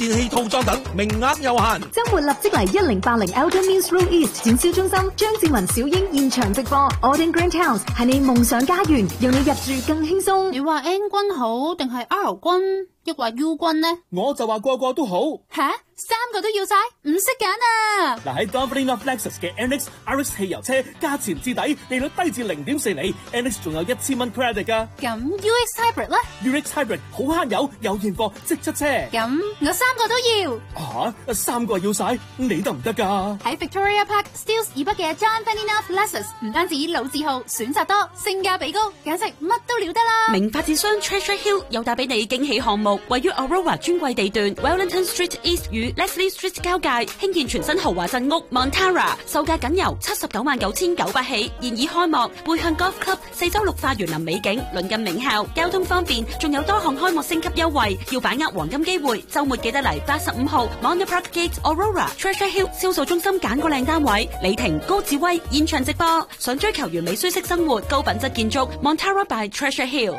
電器套裝等，名額有限。 周末立即嚟1080 Alton Mills Road East 展銷中心，張志文、小英現場直播。Alton Grand House 係你夢想家園，讓你入住更輕鬆。 你話 N 君好定係 R 君，抑或 U 君呢？ 我就話個個都好。 吓？3個都要晒，唔識揀啊！ 嗱，喺 Governing of Lexus 嘅 NX RX 汽油車，價錢至底，利率低至0.4厘 ，NX 仲有1000蚊 credit 噶。 咁 UX Hybrid 咧 ？UX Hybrid 好慳油，有現貨即出車。 咁我3個都要。 3個要晒，你得唔得噶？ 喺 Victoria Park Steeles 以北嘅 John Vaniniff Lexus， 唔單止老字號，選擇多，性價比高，簡直乜都了得啦！ 名發展商 Treasure Hill 又帶俾你驚喜項目，位於 Aurora 專櫃地段 Wellington Street East 與 Leslie Street 交界，興建全新豪華鎮屋 Montara， 售價僅由799900起，現已開幕，背向 Golf Club， 四周綠化園林美景，鄰近名校，交通方便，仲有多項開幕升級優惠，要把握黃金機會，週末記得嚟85號 Mount Park Gate Aurora Treasure Hill 銷售中心揀個靚單位，李婷、高志威現場直播，想追求完美舒適生活、高品質建築 Montara by Treasure Hill。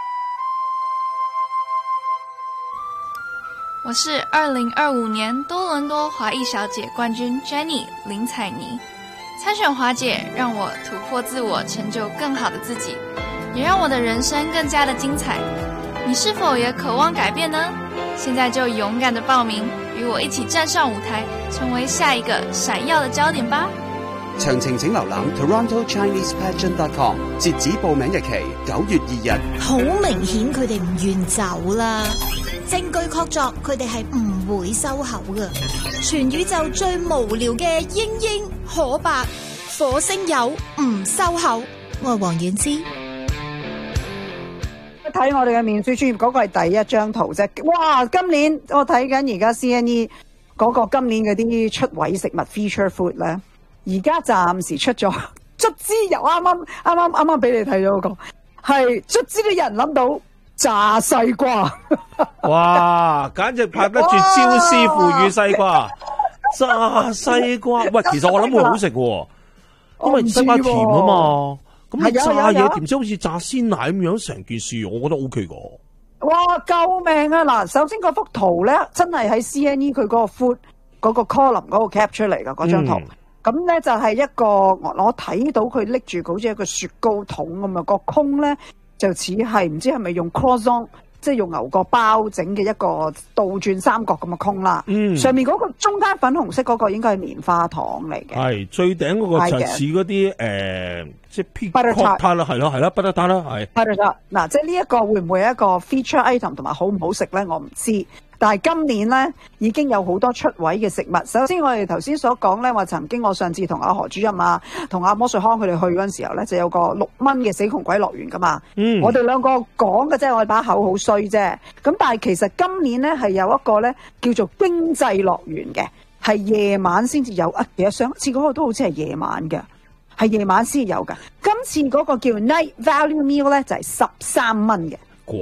我是2025年多倫多華裔小姐冠軍 Jenny 林采妮，參選華姐讓我突破自我，成就更好的自己，也讓我的人生更加的精彩。你是否也渴望改變呢？現在就勇敢的報名，與我一起站上舞台，成為下一個閃耀的焦點吧。 詳情請瀏覽 TorontoChinesePageant.com， 截止報名日期9月2日。 好明顯佢哋唔願走啦，證據確鑿佢哋係唔會收口㗎。全宇宙最無聊嘅英英可白火星友唔收口。我係黃婉之。 睇我哋嘅面書專頁嗰個係第一張圖啫。哇！今年我睇緊而家 CNE 嗰個今年嗰啲出位食物 feature food 咧，而家暫時出咗，卒之又啱啱俾你睇咗嗰個，係卒之啲人諗到炸西瓜。 哇！簡直拍得住椒師傅與西瓜，炸西瓜。喂，其實我諗會好食喎，因為西瓜甜啊嘛。咁你炸嘢甜，即好似炸鮮奶咁樣，成件事我覺得 OK 噶。 哇！救命啊！嗱，首先嗰幅圖咧，真係喺 CNE 佢嗰個 food 嗰個 column 嗰個 cap 出嚟噶嗰張圖。咁咧就係一個我睇到佢拎住好似一個雪糕筒咁啊，個空咧就似係唔知係咪用 croissant， 即係用牛角包整嘅一個倒轉三角咁嘅空啦。上面嗰個中間粉紅色嗰個應該係棉花糖嚟嘅。係最頂嗰個就似嗰啲即係 butter tart 啦，係啦 butter tart 啦，係 butter tart。嗱，即係呢一個會唔會係一個 feature item 同埋好唔好食咧？我唔知。但係今年咧已經有好多出位嘅食物。首先我哋頭先所講咧，話曾經我上次同阿何主任啊、同阿魔術康佢哋去嗰陣時候咧，就有個6蚊嘅死窮鬼樂園噶嘛。我哋兩個講嘅啫，我哋把口好衰啫。咁但係其實今年咧係有一個咧叫做經濟樂園嘅，係夜晚先至有啊。其實上一次嗰個都好似係夜晚嘅，係夜晚先有㗎。今次嗰個叫 Night Value Meal 咧就係13蚊嘅。